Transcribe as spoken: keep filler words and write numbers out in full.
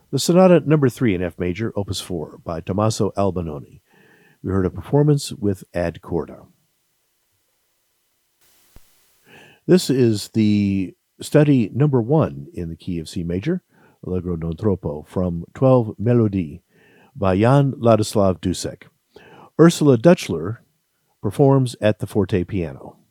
The Sonata Number three in F major, Opus four, by Tommaso Albinoni. We heard a performance with Ad Corda. This is the study number one in the key of C major, Allegro non troppo, from twelve Melodie, by Jan Ladislav Dussek. Ursula Dutchler performs at the forte piano.